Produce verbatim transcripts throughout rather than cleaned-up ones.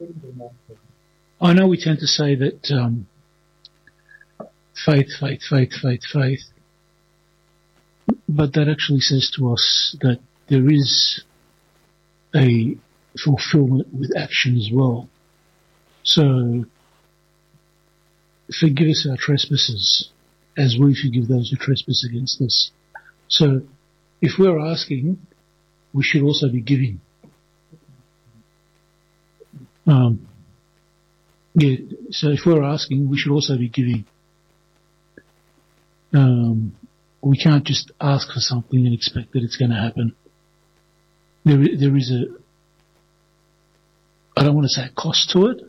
I know we tend to say that um, faith, faith, faith, faith, faith, but that actually says to us that there is a fulfillment with action as well. So, forgive us our trespasses as we forgive those who trespass against us. So, if we're asking, we should also be giving. Um, yeah, so if we're asking, we should also be giving. Um, we can't just ask for something and expect that it's going to happen. There, there is a, I don't want to say a cost to it,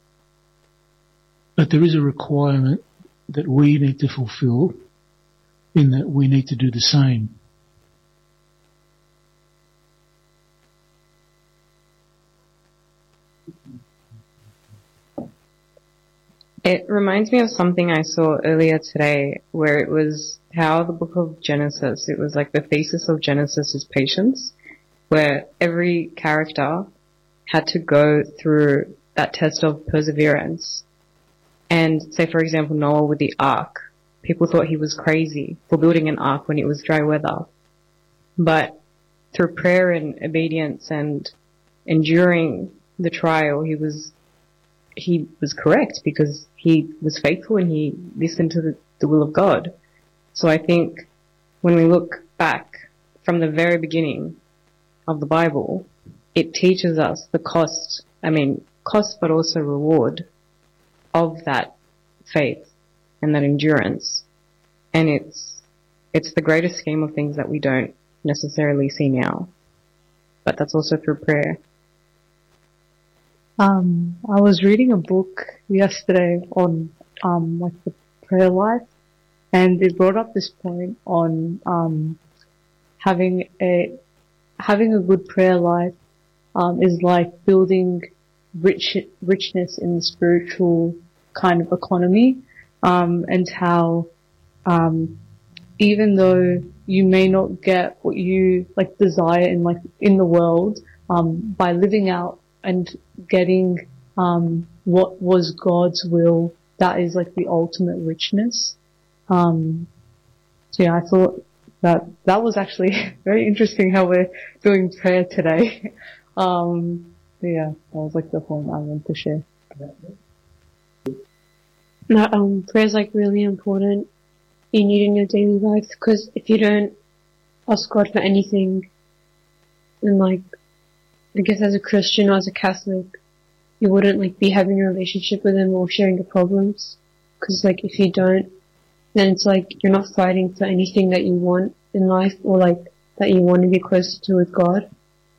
but there is a requirement that we need to fulfill in that we need to do the same. It reminds me of something I saw earlier today where it was how the book of Genesis, it was like the thesis of Genesis is patience, where every character had to go through that test of perseverance. And say, for example, Noah with the ark. People thought he was crazy for building an ark when it was dry weather. But through prayer and obedience and enduring the trial, he was he was correct because he was faithful and he listened to the, the will of God. So I think when we look back from the very beginning of the Bible, it teaches us the cost, I mean, cost but also reward of that faith and that endurance. And it's it's the greatest scheme of things that we don't necessarily see now. But that's also through prayer. Um, I was reading a book yesterday on um like the prayer life, and it brought up this point on um having a having a good prayer life um is like building rich richness in the spiritual kind of economy, um and how um even though you may not get what you like desire in like in the world, um by living out and getting um what was God's will, that is like the ultimate richness. Um so yeah, I thought that that was actually very interesting how we're doing prayer today. um yeah, that was like the point I wanted to share. No, um prayer is like really important you need in your daily life, because if you don't ask God for anything, and like I guess as a Christian or as a Catholic, you wouldn't like be having a relationship with Him or sharing your problems. Because like if you don't, then it's like you're not fighting for anything that you want in life or like that you want to be closer to with God.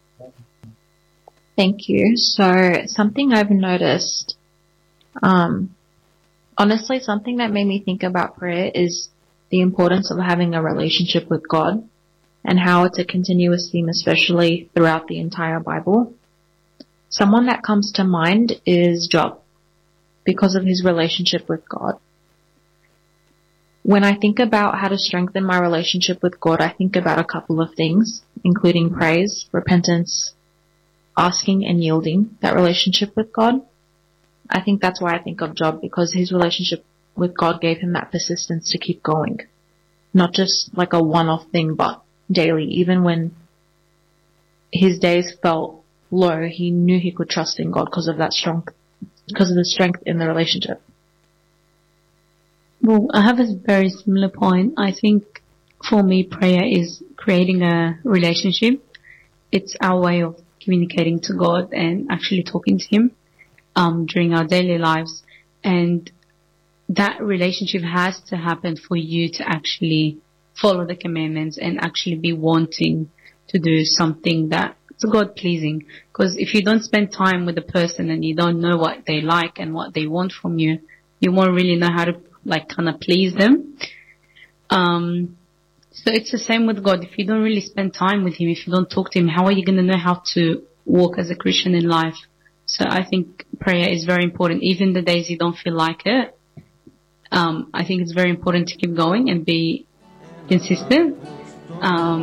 Thank you. So something I've noticed, um, honestly, something that made me think about prayer is the importance of having a relationship with God, and how it's a continuous theme, especially throughout the entire Bible. Someone that comes to mind is Job, because of his relationship with God. When I think about how to strengthen my relationship with God, I think about a couple of things, including praise, repentance, asking and yielding that relationship with God. I think that's why I think of Job, because his relationship with God gave him that persistence to keep going. Not just like a one-off thing, but daily. Even when his days felt low, he knew he could trust in God because of that strength, because of the strength in the relationship. Well, I have a very similar point. I think for me, prayer is creating a relationship. It's our way of communicating to God and actually talking to Him um, during our daily lives. And that relationship has to happen for you to actually follow the commandments and actually be wanting to do something that's God pleasing. Because if you don't spend time with the person and you don't know what they like and what they want from you, you won't really know how to like kind of please them. Um, so it's the same with God. If you don't really spend time with Him, if you don't talk to Him, how are you going to know how to walk as a Christian in life? So I think prayer is very important. Even the days you don't feel like it, um, I think it's very important to keep going and be consistent. Um,